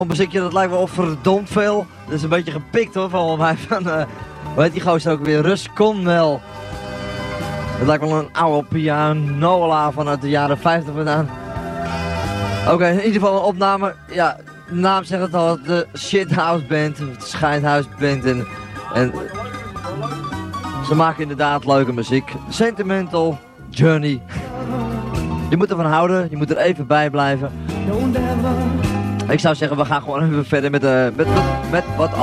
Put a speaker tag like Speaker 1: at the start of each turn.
Speaker 1: muziekje, dat lijkt wel verdomd veel. Dat is een beetje gepikt hoor, van mij van, hoe heet die gozer ook weer, Russ Conwell. Het lijkt wel een oude pianola vanuit de jaren 50 vandaan. Oké, in ieder geval een opname. Ja, de naam zegt het al, de Shithouse Band, of de Schijnhuis Band. En ze maken inderdaad leuke muziek. Sentimental Journey. Je moet ervan houden, je moet er even bij blijven. Ik zou zeggen, we gaan gewoon even verder met wat